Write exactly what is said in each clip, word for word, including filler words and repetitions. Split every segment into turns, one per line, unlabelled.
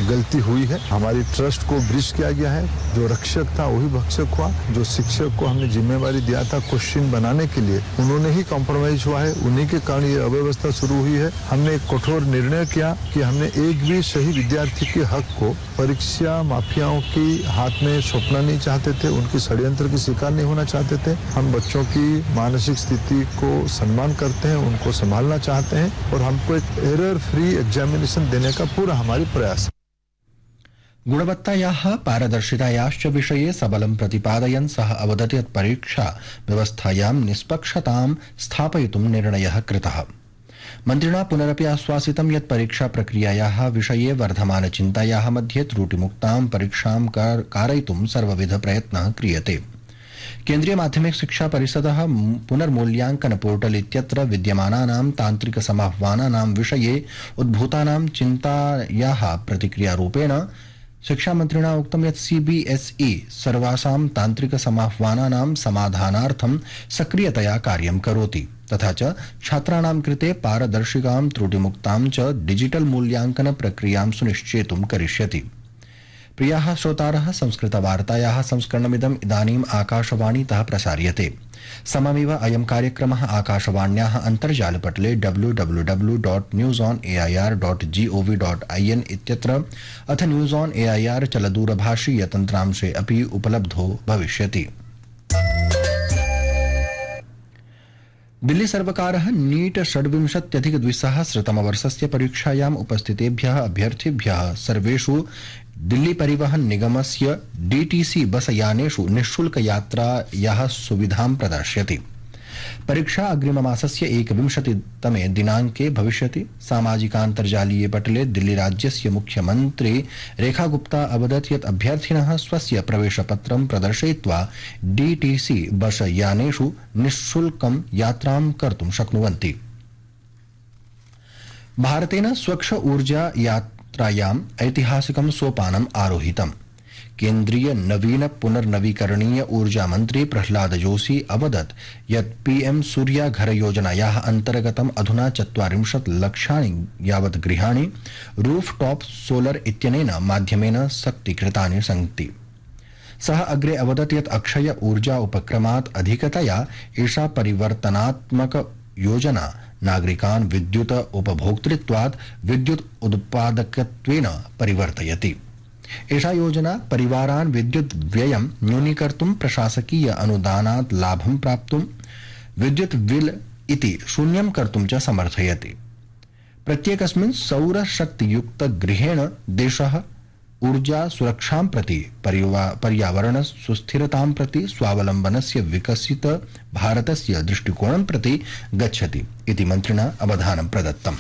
गलती हुई है। हमारी ट्रस्ट को ब्रीच किया गया है। जो रक्षक था वही भक्षक हुआ। जो शिक्षक को हमने जिम्मेवारी दिया था क्वेश्चन बनाने के लिए, उन्होंने ही कॉम्प्रोमाइज हुआ है। उन्हीं के कारण ये अव्यवस्था शुरू हुई है। हमने एक कठोर निर्णय किया कि हमने एक भी सही विद्यार्थी के हक को परीक्षा माफियाओं की हाथ में सौंपना नहीं चाहते थे। उनकी षड्यंत्र की शिकार नहीं होना चाहते थे। हम बच्चों की मानसिक स्थिति को सम्मान करते हैं, उनको संभालना चाहते हैं और हमको एक एरर फ्री एग्जामिनेशन देने का पूरा हमारी प्रयास है।
गुणवत्तायाः पारदर्शितायाश्च विषये सबलं प्रतिपादयन् सः अवदत् यत् परीक्षा व्यवस्थायां निष्पक्षतां स्थापयितुं निर्णयः कृतः। मन्त्रिणा पुनरपि आश्वासितं यत् परीक्षा प्रक्रियायाः विषये वर्धमानचिन्तायाः मध्ये त्रुटिमुक्तां परीक्षां कारयितुं सर्वविध प्रयत्नः क्रियते। केन्द्रीय माध्यमिक शिक्षा परिषदः पुनर्मूल्यांकन पोर्टल इत्यत्र विद्यमानानां तान्त्रिक समाह्वानानां विषये उद्भूतानां चिन्तायाः प्रतिक्रियारूपेण शिक्षामन्त्रिणा उक्तं यत् सीबीएसई सर्वासां तान्त्रिक समाह्वानानां समाधानार्थं सक्रियतया कार्यं करोति तथा च छात्राणां कृते पारदर्शिकां त्रुटिमुक्तां च डिजिटल मूल्यांकन प्रक्रियां सुनिश्चेतुं करिष्यति। प्रियाः श्रोतारः, संस्कृतवार्तायाः संस्करणमिदम् इदानीम् आकाशवाणीतः प्रसार्यते। सममेव अयं कार्यक्रमः आकाशवाण्याः अन्तर्जालपटले W W W dot news on A I R dot G O V dot I N इत्यत्र अथ news on A I R चलदूरभाषीय तन्त्रांशे अपि उपलब्धो भविष्यति। दिल्ली सर्वकारः नीट षड्विंशत्यधिक द्विसहस्रतमवर्षस्य परीक्षायाम् उपस्थितेभ्यः अभ्यर्थिभ्यः सर्वेषु दिल्ली परिवहन निगमस्य डीटीसी बस यानेषु निःशुल्क यात्रायाः सुविधां प्रदास्यति। परीक्षा अग्रिममासस्य एकविंशतितमे दिनाङ्के भविष्यति। सामाजिकान्तर्जालीये पटले दिल्ली राज्यस्य मुख्यमन्त्री रेखा गुप्ता अवदत् यत् अभ्यर्थिनः स्वस्य प्रवेशपत्रं प्रदर्शयित्वा डीटीसी बस यानेषु निःशुल्कं यात्रां कर्तुं शक्नुवन्ति। भारतेन स्वच्छ ऊर्जा यात्रायाम् ऐतिहासिकं सोपानम् आरोहितम्। केन्द्रीय नवीन पुनर्नवीकरणीय ऊर्जा मंत्री प्रह्लाद जोशी अवदत् यत् पीएम सूर्या घर योजनायाः अन्तर्गतम् अधुना चत्वारिंशत् लक्षाणि यावत् गृहाणि रूफ टॉप सोलर इत्यनेन माध्यमेन शक्तीकृतानि सन्ति। सः अग्रे अवदत् यत् अक्षय ऊर्जा उपक्रमात् अधिकतया एषा परिवर्तनात्मक योजना नागरिकान् विद्युत उपभोक्तृत्वात् विद्युत उत्पादकत्वेन परिवर्तयति। एषा योजना परिवारान् विद्युत व्ययं न्यूनीकर्तुं प्रशासकीय अनुदानात् लाभं प्राप्तुं विद्युत बिल इति शून्यं कर्तुं च समर्थयति। प्रत्येकस्मिन् सौरशक्तियुक्त गृहेण देशः ऊर्जा सुरक्षां प्रति पर्यावरण सुस्थिरतां प्रति स्वावलम्बनस्य विकसित भारतस्य दृष्टिकोणं प्रति गच्छति इति मन्त्रिणा अवधानं प्रदत्तम्।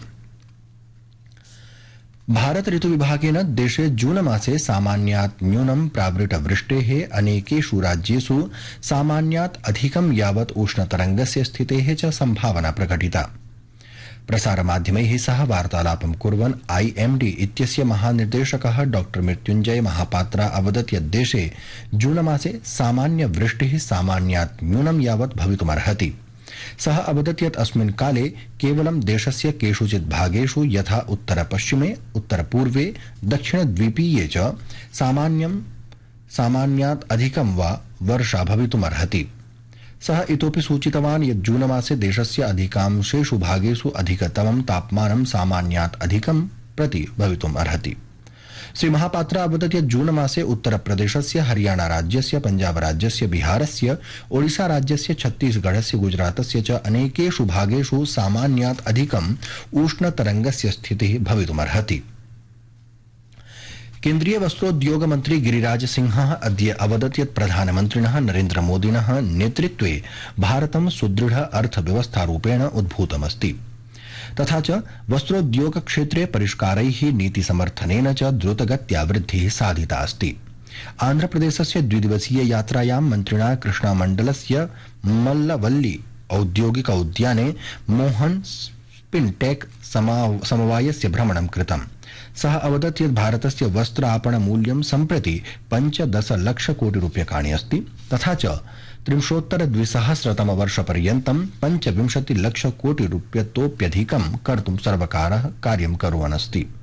भारत ऋतु विभागेन देशे जून मासे सामान्यात् न्यूनं प्रावृत वृष्टेः अनेकेषु राज्येषु सामान्यात् अधिकं यावत् उष्णतरङ्गस्य स्थितेः च संभावना प्रकटिता। प्रसारमाध्यमैः सह वार्तालापं कुर्वन् आईएमडी इत्यस्य महानिर्देशकः डॉक्टर मृत्युञ्जय महापात्रा अवदत् यत् देशे जून मासे सामान्य वृष्टिः सामान्यात् न्यूनं यावत् भवितुमर्हति। सः अवदत् यत् अस्मिन् काले केवलं देशस्य केषुचित् भागेषु यथा उत्तरपश्चिमे उत्तरपूर्वे दक्षिणद्वीपीये च सामान्यं सामान्यात् अधिकं वा वर्षा भवितुमर्हति। सः इतोपि सूचितवान् यत् जून मासे देशस्य अधिकांशेषु भागेषु अधिकतमं तापमानं सामान्यात् अधिकं प्रति भवितुम् अर्हति। श्री महापात्रा अवदत् यत् जून मासे उत्तरप्रदेशस्य हरियाणा राज्यस्य पंजाब राज्यस्य बिहारस्य ओडिशा राज्यस्य छत्तीसगढ़स्य गुजरातस्य च अनेकेषु भागेषु सामान्यात् अधिकम् उष्णतरङ्गस्य स्थितिः भवितुमर्हति। केन्द्रीय वस्त्रोद्योग मंत्री गिरिराज सिंहः अद्य अवदत् यत् प्रधानमन्त्रिणः नरेन्द्र मोदिनः नेतृत्वे भारतं सुदृढ अर्थव्यवस्थारूपेण उद्भूतमस्ति तथा च वस्त्रोद्योग क्षेत्रे परिष्कारैः नीतिसमर्थनेन च द्रुतगत्या वृद्धिः साधिता अस्ति। आन्ध्रप्रदेशस्य द्विदिवसीय यात्रायां मन्त्रिणा कृष्णामण्डलस्य मल्लवल्ली औद्योगिक उद्याने मोहन स्पिनटेक समवायस्य भ्रमणं कृतम्। सः अवदत् यत् भारतस्य वस्त्र आपण मूल्यं सम्प्रति पञ्चदश लक्ष कोटि रूप्यकाणि अस्ति तथा च त्रिंशोत्तर द्विसहस्रतमवर्षपर्यन्तं पञ्चविंशति लक्ष कोटि रूप्यतोप्यधिकं कर्तुं सर्वकारः कार्यं कुर्वन् अस्ति।